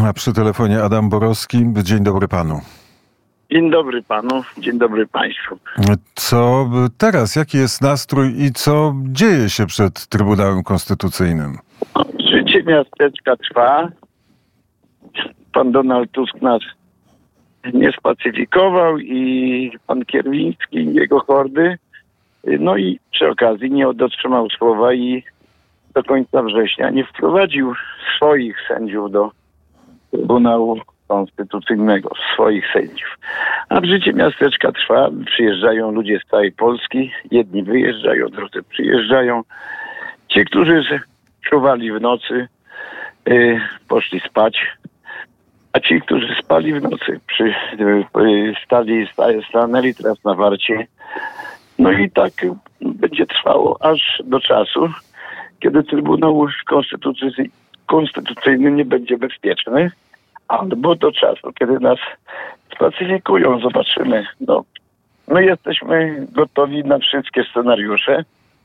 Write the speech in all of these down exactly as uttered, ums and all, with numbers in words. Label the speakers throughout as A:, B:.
A: A przy telefonie Adam Borowski. Dzień dobry panu.
B: Dzień dobry panu, dzień dobry państwu.
A: Co teraz? Jaki jest nastrój i co dzieje się przed Trybunałem Konstytucyjnym?
B: Życie miasteczka trwa. Pan Donald Tusk nas nie spacyfikował i pan Kierwiński i jego hordy. No i przy okazji nie dotrzymał słowa i do końca września nie wprowadził swoich sędziów do Trybunału Konstytucyjnego, swoich sędziów. A życie miasteczka trwa, przyjeżdżają ludzie z całej Polski, jedni wyjeżdżają, drudzy przyjeżdżają. Ci, którzy czuwali w nocy, yy, poszli spać, a ci, którzy spali w nocy, przy, yy, stali, stanęli teraz na warcie. No i tak będzie trwało aż do czasu, kiedy Trybunał Konstytucyjny, Konstytucyjny nie będzie bezpieczny, albo do czasu, kiedy nas spacyfikują, zobaczymy. No, my jesteśmy gotowi na wszystkie scenariusze,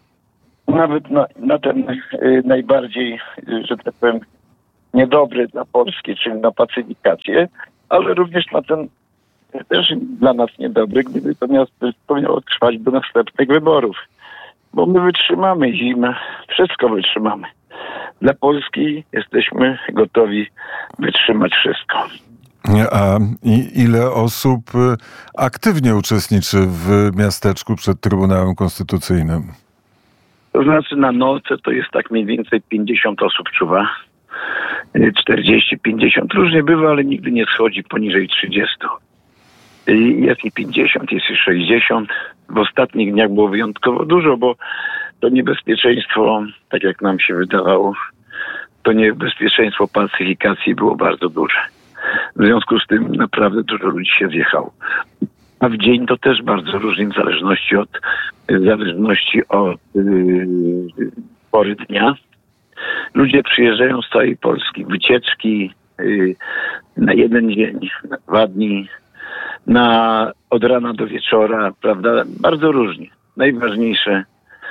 B: nawet na, na ten y, najbardziej, y, że tak powiem, niedobry dla Polski, czyli na pacyfikację, ale również na ten y, też dla nas niedobry, gdyby to miasto miało trwać do następnych wyborów. Bo my wytrzymamy zimę, wszystko wytrzymamy. Dla Polski jesteśmy gotowi wytrzymać wszystko.
A: A ile osób aktywnie uczestniczy w miasteczku przed Trybunałem Konstytucyjnym?
B: To znaczy na noce to jest tak mniej więcej pięćdziesiąt osób czuwa. czterdzieści pięćdziesiąt. Różnie bywa, ale nigdy nie schodzi poniżej trzydziestu. Jest i pięćdziesiąt, jest i sześćdziesiąt. W ostatnich dniach było wyjątkowo dużo, bo to niebezpieczeństwo, tak jak nam się wydawało, to niebezpieczeństwo pacyfikacji było bardzo duże. W związku z tym naprawdę dużo ludzi się zjechało. A w dzień to też bardzo różnie, w zależności od, w zależności od yy, pory dnia. Ludzie przyjeżdżają z całej Polski. Wycieczki yy, na jeden dzień, na dwa dni, na, od rana do wieczora, prawda? Bardzo różnie. Najważniejsze,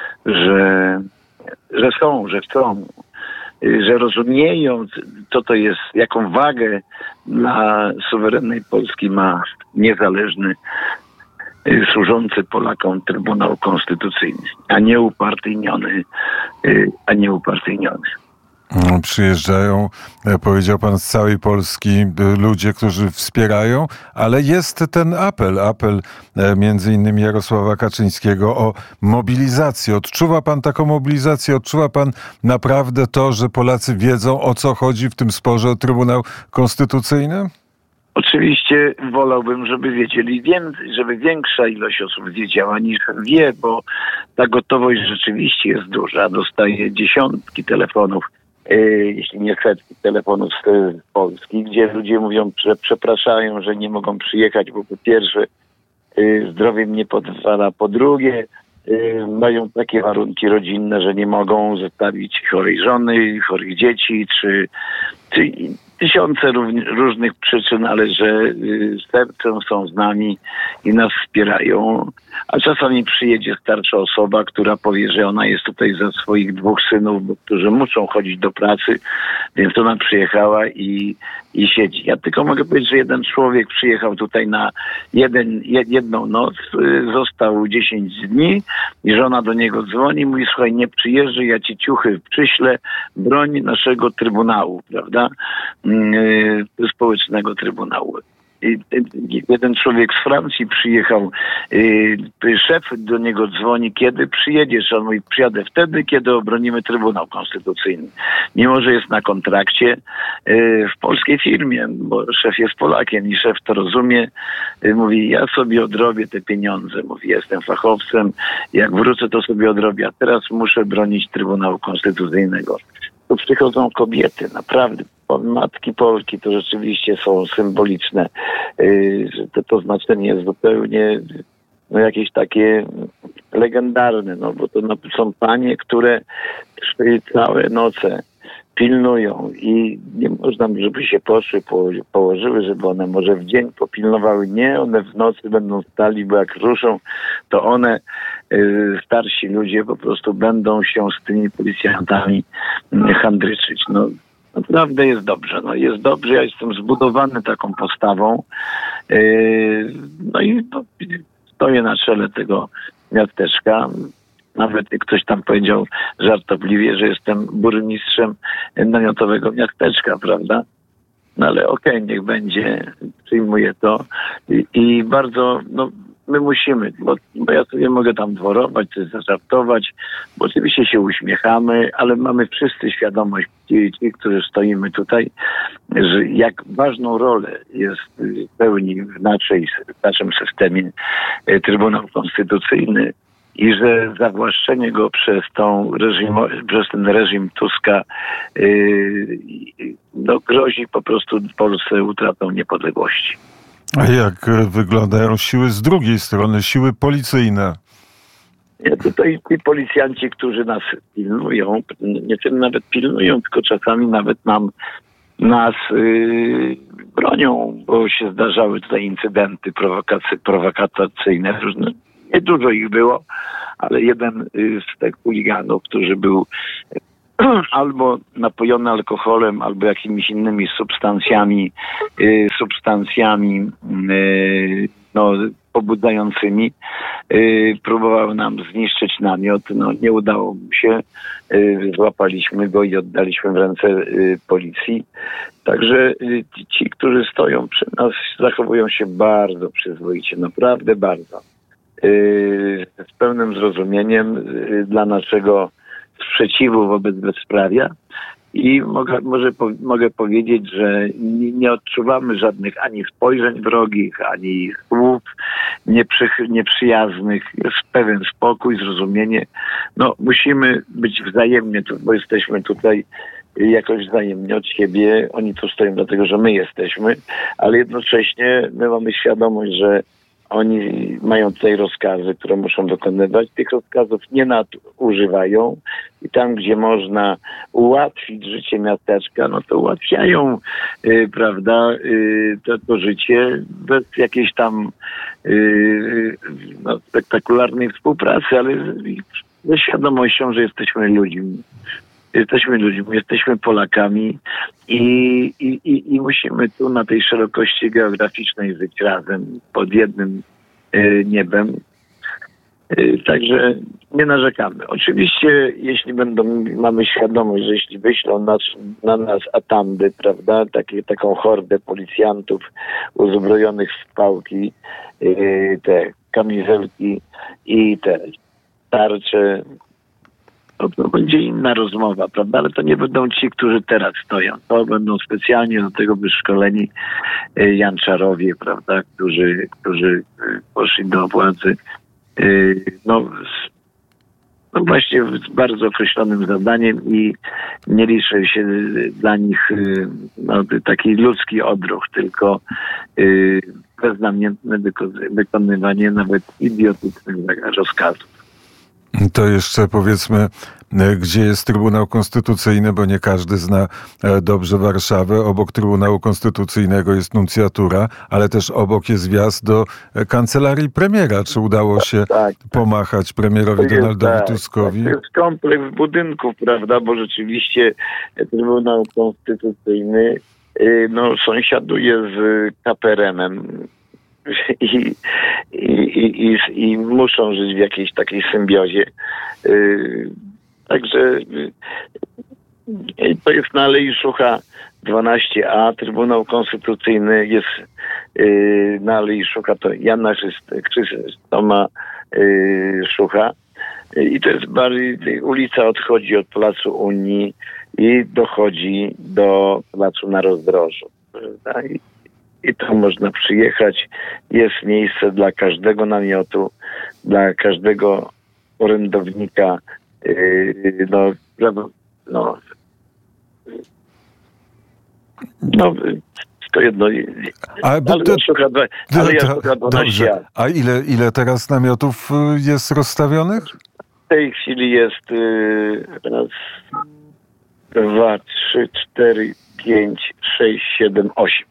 B: że, że są, że chcą, że rozumieją, co to jest, jaką wagę dla suwerennej Polski ma niezależny, służący Polakom Trybunał Konstytucyjny, a nie upartyjniony, a nie upartyjniony.
A: Przyjeżdżają, powiedział pan, z całej Polski ludzie, którzy wspierają, ale jest ten apel, apel między innymi Jarosława Kaczyńskiego o mobilizację. Odczuwa pan taką mobilizację? Odczuwa pan naprawdę to, że Polacy wiedzą, o co chodzi w tym sporze o Trybunał Konstytucyjny?
B: Oczywiście wolałbym, żeby wiedzieli więcej, żeby większa ilość osób wiedziała niż wie, bo ta gotowość rzeczywiście jest duża. Dostaję dziesiątki telefonów, jeśli nie setki telefonów z Polski, gdzie ludzie mówią, że przepraszają, że nie mogą przyjechać, bo po pierwsze zdrowie mnie pozwala, po drugie mają takie warunki rodzinne, że nie mogą zostawić chorej żony, chorych dzieci, czy, czy tysiące różnych przyczyn, ale że sercem są z nami i nas wspierają. A czasami przyjedzie starsza osoba, która powie, że ona jest tutaj za swoich dwóch synów, bo, którzy muszą chodzić do pracy, więc ona przyjechała i, i siedzi. Ja tylko mogę powiedzieć, że jeden człowiek przyjechał tutaj na jeden, jedną noc, został dziesięć dni i żona do niego dzwoni, mówi, słuchaj, nie przyjeżdżaj, ja ci ciuchy przyślę, broń naszego Trybunału, prawda? Yy, społecznego Trybunału. Jeden człowiek z Francji przyjechał, yy, szef do niego dzwoni, kiedy przyjedziesz? On mówi, przyjadę wtedy, kiedy obronimy Trybunał Konstytucyjny. Mimo że jest na kontrakcie yy, w polskiej firmie, bo szef jest Polakiem i szef to rozumie. Yy, mówi, ja sobie odrobię te pieniądze. Mówi, jestem fachowcem, jak wrócę, to sobie odrobię. A teraz muszę bronić Trybunału Konstytucyjnego. Tu przychodzą kobiety, naprawdę. Matki Polki to rzeczywiście są symboliczne. Yy, to, to znaczenie jest zupełnie no, jakieś takie legendarne, no bo to no, są panie, które całe noce pilnują i nie można, żeby się poszły, po, położyły, żeby one może w dzień popilnowały. Nie, one w nocy będą stali, bo jak ruszą, to one, y, starsi ludzie po prostu będą się z tymi policjantami handryczyć. No, Naprawdę jest dobrze. No jest dobrze, ja jestem zbudowany taką postawą. No i no, stoję na czele tego miasteczka. Nawet ktoś tam powiedział żartobliwie, że jestem burmistrzem namiotowego miasteczka, prawda? No ale okej, okay, niech będzie, przyjmuję to. I, i bardzo, no my musimy, bo, bo ja sobie mogę tam dworować, coś zażartować, bo oczywiście się uśmiechamy, ale mamy wszyscy świadomość, ci, ci którzy stoimy tutaj, że jak ważną rolę jest pełni w, naszej, w naszym systemie Trybunał Konstytucyjny i że zawłaszczenie go przez, tą reżim, przez ten reżim Tuska yy, no, grozi po prostu Polsce utratą niepodległości.
A: A jak wyglądają siły z drugiej strony, siły policyjne?
B: Ja tutaj ci policjanci, którzy nas pilnują, nie tym nawet pilnują, tylko czasami nawet nam nas yy, bronią, bo się zdarzały tutaj incydenty prowokacy, prowokacyjne. Nie dużo ich było, ale jeden z tych chuliganów, który był albo napojony alkoholem, albo jakimiś innymi substancjami, y, substancjami y, no, pobudzającymi, y, próbował nam zniszczyć namiot. No, nie udało mu się. Y, złapaliśmy go i oddaliśmy w ręce y, policji. Także y, ci, którzy stoją przy nas, zachowują się bardzo przyzwoicie, naprawdę bardzo. Y, z pełnym zrozumieniem y, dla naszego sprzeciwu wobec bezprawia i mogę, może po, mogę powiedzieć, że nie, nie odczuwamy żadnych ani spojrzeń wrogich, ani słów nieprzy, nieprzyjaznych. Jest pewien spokój, zrozumienie. No, musimy być wzajemnie, bo jesteśmy tutaj jakoś wzajemnie od siebie. Oni tu stoją dlatego, że my jesteśmy, ale jednocześnie my mamy świadomość, że oni mają tutaj rozkazy, które muszą dokonywać. Tych rozkazów nie nadużywają i tam, gdzie można ułatwić życie miasteczka, no to ułatwiają, yy, prawda, yy, to, to życie bez jakiejś tam yy, no, spektakularnej współpracy, ale ze świadomością, że jesteśmy ludźmi. Jesteśmy ludźmi, jesteśmy Polakami i, i, i, i musimy tu na tej szerokości geograficznej żyć razem, pod jednym y, niebem. Y, także nie narzekamy. Oczywiście, jeśli będą, mamy świadomość, że jeśli wyślą nas, na nas atandy, prawda, takie, taką hordę policjantów uzbrojonych w pałki, y, te kamizelki i te tarcze, to, to będzie inna rozmowa, prawda? Ale to nie będą ci, którzy teraz stoją. To będą specjalnie do tego wyszkoleni janczarowie, prawda? Którzy, którzy poszli do władzy no, no właśnie z bardzo określonym zadaniem i nie liczy się dla nich no, taki ludzki odruch, tylko beznamiętne wykonywanie nawet idiotycznych rozkazów.
A: To jeszcze powiedzmy, gdzie jest Trybunał Konstytucyjny, bo nie każdy zna dobrze Warszawę. Obok Trybunału Konstytucyjnego jest nuncjatura, ale też obok jest wjazd do kancelarii premiera. Czy udało się tak, pomachać premierowi jest, Donaldowi tak, Tuskowi?
B: To jest kompleks budynków, prawda, bo rzeczywiście Trybunał Konstytucyjny no, sąsiaduje z K P R M-em. I, i, i, i muszą żyć w jakiejś takiej symbiozie. Yy, także yy, to jest na Alei Szucha dwanaście A. Trybunał Konstytucyjny jest yy, na Alei Szucha, to Jana Chryzostoma yy, Szucha. Yy, I to jest bardziej, ulica odchodzi od Placu Unii i dochodzi do Placu na Rozdrożu. Prawda? I, I tam można przyjechać. Jest miejsce dla każdego namiotu, dla każdego orędownika. Yy, no, no, no, to jedno.
A: A,
B: ale
A: to,
B: szuka,
A: to,
B: ale ja
A: to, dobrze. A ile, ile teraz namiotów jest rozstawionych?
B: W tej chwili jest yy, raz, dwa, trzy, cztery, pięć, sześć, siedem, osiem.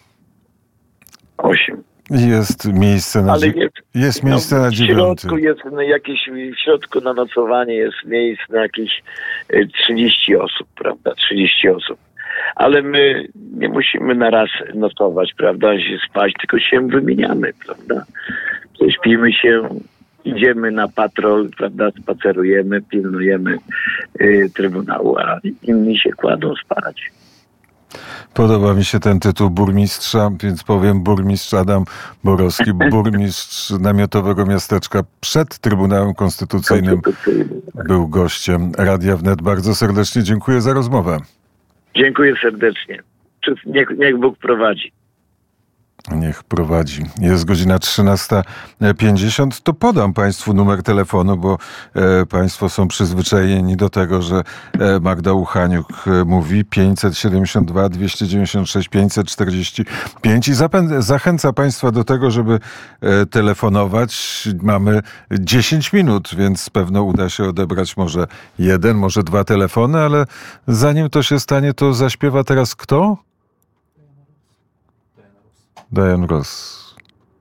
B: Osiem.
A: Jest miejsce na,
B: Ale jest,
A: jest miejsce no, na dziewiąty.
B: W środku jest no, jakieś, w środku na nocowanie jest miejsce na jakieś trzydzieści osób, prawda? trzydzieści osób. Ale my nie musimy na raz notować, prawda, się spać, tylko się wymieniamy, prawda. Śpimy się, idziemy na patrol, prawda, spacerujemy, pilnujemy y, Trybunału, a inni się kładą spać.
A: Podoba mi się ten tytuł burmistrza, więc powiem burmistrz Adam Borowski, burmistrz namiotowego miasteczka przed Trybunałem Konstytucyjnym, był gościem Radia Wnet. Bardzo serdecznie dziękuję za rozmowę.
B: Dziękuję serdecznie. Niech, niech Bóg prowadzi.
A: Niech prowadzi. Jest godzina trzynasta pięćdziesiąt. To podam Państwu numer telefonu, bo e, Państwo są przyzwyczajeni do tego, że e, Magda Uchaniuk e, mówi pięćset siedemdziesiąt dwa dwieście dziewięćdziesiąt sześć pięćset czterdzieści pięć i zapę- zachęca Państwa do tego, żeby e, telefonować. Mamy dziesięć minut, więc pewno uda się odebrać może jeden, może dwa telefony, ale zanim to się stanie, to zaśpiewa teraz kto? Diana Ross.